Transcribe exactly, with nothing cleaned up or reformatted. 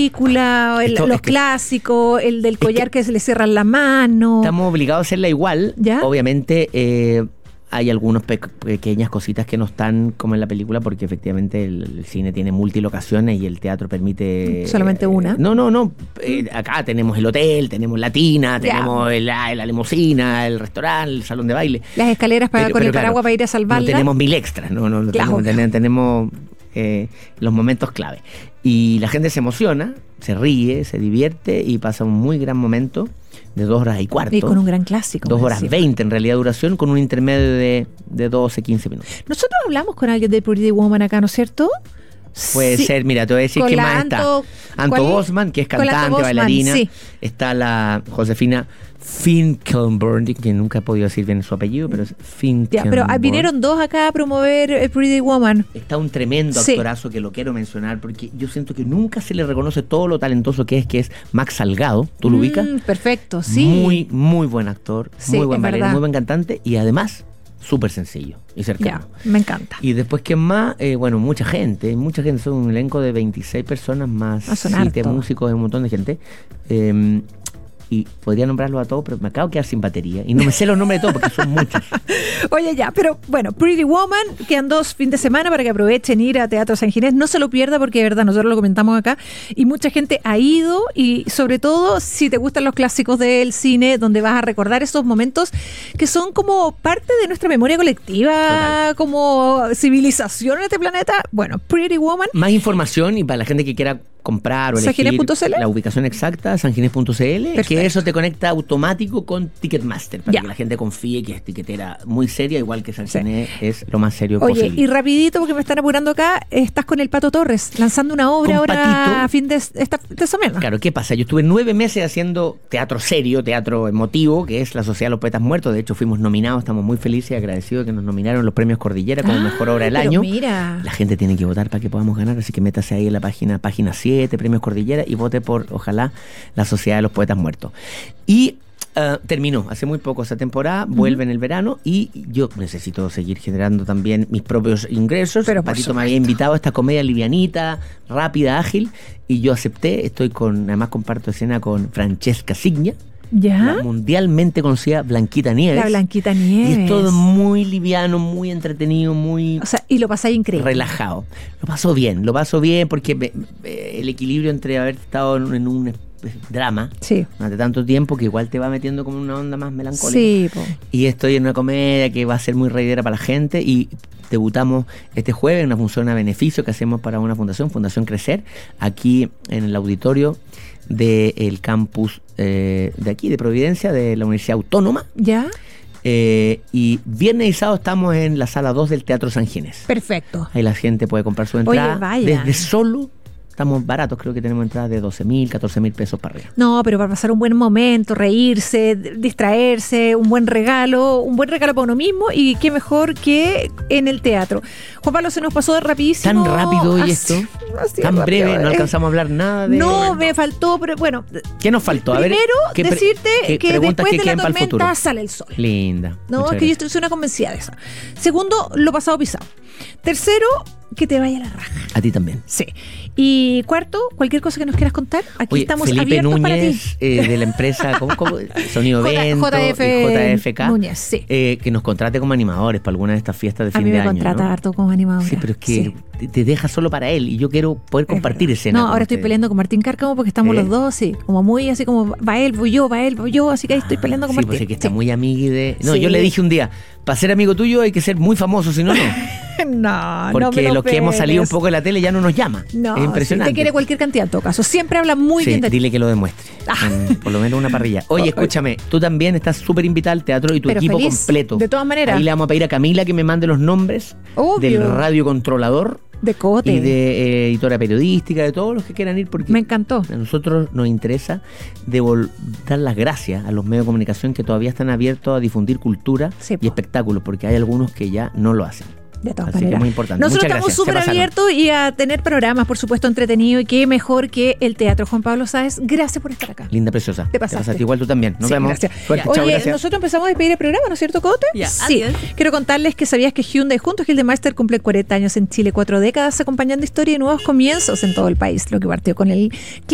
película, el, Esto, los es que, clásicos, el del collar que, que se le cierra la mano. Estamos obligados a hacerla igual. ¿Ya? Obviamente eh, hay algunas pe- pequeñas cositas que no están como en la película, porque efectivamente el, el cine tiene multilocaciones y el teatro permite... ¿Solamente una? Eh, no, no, no. Eh, acá tenemos el hotel, tenemos la tina, Ya. tenemos el- la, la limusina, el restaurante, el salón de baile. Las escaleras para, Pero- con pero el claro, paraguas para ir a salvarla. No tenemos mil extras, no, no, no Claro, tenemos, tenemos, tenemos eh, los momentos clave. Y la gente se emociona, se ríe, se divierte y pasa un muy gran momento de dos horas y cuarto. Y con un gran clásico. Dos más horas encima. veinte en realidad duración, con un intermedio de, de doce, quince minutos. Nosotros hablamos con alguien de Pretty Woman acá, ¿no es cierto? Puede Sí. ser, mira, te voy a decir Con quién la más Anto- está. Anto ¿cuál es? Bosman, que es Con la Anto cantante, Bosman, bailarina. sí. Está la Josefina Finkelborn, que nunca he podido decir bien su apellido, pero es Ya, Finkelborn. pero ah, vinieron dos acá a promover eh, Pretty Woman. Está un tremendo Sí. actorazo que lo quiero mencionar porque yo siento que nunca se le reconoce todo lo talentoso que es, que es Max Salgado. ¿Tú lo ubicas? Mm, perfecto, sí. Muy, muy buen actor, Sí, muy buen es bailarín, verdad. muy buen cantante y además súper sencillo y cercano. Ya, me encanta. Y después, ¿quién más? Eh, bueno, mucha gente, mucha gente, son un elenco de veintiséis personas más Ah, son siete harto. músicos, un montón de gente. Eh, y podría nombrarlos a todos, pero me acabo de quedar sin batería. Y no me sé los nombres de todos porque son muchos. Oye, ya, pero bueno, Pretty Woman, quedan dos fines de semana para que aprovechen ir a Teatro San Ginés. No se lo pierda porque de verdad nosotros lo comentamos acá y mucha gente ha ido, y sobre todo si te gustan los clásicos del cine, donde vas a recordar esos momentos que son como parte de nuestra memoria colectiva, Total. como civilización en este planeta. Bueno, Pretty Woman. Más información y para la gente que quiera comprar o elegir ¿sanginés punto c l? la ubicación exacta, sanginés punto c l, Perfecto. que eso te conecta automático con Ticketmaster, para Ya. que la gente confíe que es tiquetera muy seria, igual que San Ginés es lo más serio Oye, posible. y rapidito, porque me están apurando acá, estás con el Pato Torres, lanzando una obra Con ahora Patito. a fin de esta de semana. Claro, ¿qué pasa? Yo estuve nueve meses haciendo teatro serio, teatro emotivo, que es la Sociedad de los Poetas Muertos. De hecho, fuimos nominados, estamos muy felices y agradecidos de que nos nominaron los premios Cordillera como Ah, mejor obra del pero año. mira. La gente tiene que votar para que podamos ganar, así que métase ahí en la página, página siete, premios Cordillera, y vote por, ojalá, la Sociedad de los Poetas Muertos. Y Uh, terminó hace muy poco esa temporada, uh-huh. vuelve en el verano y yo necesito seguir generando también mis propios ingresos. Pero Patito me había invitado a esta comedia livianita, rápida, ágil, y yo acepté. Estoy con, además comparto escena con Francesca Signa, ¿Ya? la mundialmente conocida Blanquita Nieves. La Blanquita Nieves. Y es todo muy liviano, muy entretenido, muy... O sea, y lo pasáis increíble. relajado. Lo paso bien, lo paso bien porque me, me, el equilibrio entre haber estado en, en un drama sí. durante tanto tiempo que igual te va metiendo como una onda más melancólica. Sí, po. Y estoy en una comedia que va a ser muy reidera para la gente y debutamos este jueves en una función a beneficio que hacemos para una fundación, Fundación Crecer, aquí en el auditorio del campus eh, de aquí, de Providencia, de la Universidad Autónoma. ¿Ya? Eh, y viernes y sábado estamos en la sala dos del Teatro San Ginés. Perfecto. Ahí la gente puede comprar su entrada. Oye, vaya. Desde solo... Estamos baratos, creo que tenemos entradas de doce mil, catorce mil pesos para arriba. No, pero para pasar un buen momento, reírse, distraerse, un buen regalo, un buen regalo para uno mismo, y qué mejor que en el teatro. Juan Pablo, se nos pasó rapidísimo. Tan rápido hoy así, esto, así tan rápido, breve, no eh. alcanzamos a hablar nada de... No, me faltó, pero bueno. ¿Qué nos faltó? A Primero, ver, ¿qué pre- decirte qué que preguntas después que de la quedan para el futuro? tormenta sale el sol. Linda. No, muchas es que yo gracias. estoy una convencida de eso. Segundo, lo pasado pisado. Tercero, que te vaya la raja. A ti también. Sí. Y cuarto, cualquier cosa que nos quieras contar, aquí Oye, estamos Felipe abiertos para ti. Núñez, eh, de la empresa ¿cómo, cómo? Sonido J- Vento, J F y J F K, Núñez, sí. eh, que nos contrate como animadores para alguna de estas fiestas de A fin mí de me año. contrata ¿no? harto como animadora. Sí, pero es que Sí. te, te deja solo para él y yo quiero poder compartir Es verdad. escena. No, con ahora estoy ustedes. peleando con Martín Cárcamo porque estamos ¿Eh? los dos, sí, como muy así como va él, voy yo, va él, voy yo, así que ahí estoy peleando con Sí, Martín. pues es que está Sí. muy amigui de... No, Sí. yo le dije un día, para ser amigo tuyo hay que ser muy famoso, si no, no. No, no Porque me lo los que hemos salido un pegues. poco de la tele ya no nos llama. No, es impresionante. sí, te quiere cualquier cantidad en todo caso. Siempre habla muy Sí, bien de ti. dile que lo demuestre. Ah. En por lo menos una parrilla. Oye, escúchame, tú también estás súper invitada al teatro y tu Pero equipo feliz, completo. de todas maneras. Ahí le vamos a pedir a Camila que me mande los nombres Obvio. del radiocontrolador De cote. y de eh, editora periodística, de todos los que quieran ir, porque Me encantó. a nosotros nos interesa devol- dar las gracias a los medios de comunicación que todavía están abiertos a difundir cultura Sí, y po. espectáculos, porque hay algunos que ya no lo hacen. De todas Así que maneras. muy importante. Nosotros Muchas estamos gracias. Se súper pasaron. abiertos y a tener programas, por supuesto, entretenidos, y qué mejor que el teatro. Juan Pablo Sáez, gracias por estar acá. Linda, preciosa. Te pasaste. Igual tú también. Nos Sí, vemos. gracias. Suerte. Oye, Chao, gracias. nosotros empezamos a despedir el programa, ¿no es cierto, Cote? Ya, sí. adiós. Quiero contarles que sabías que Hyundai junto a Gildemeister cumple cuarenta años en Chile, cuatro décadas acompañando historia y nuevos comienzos en todo el país, lo que partió con el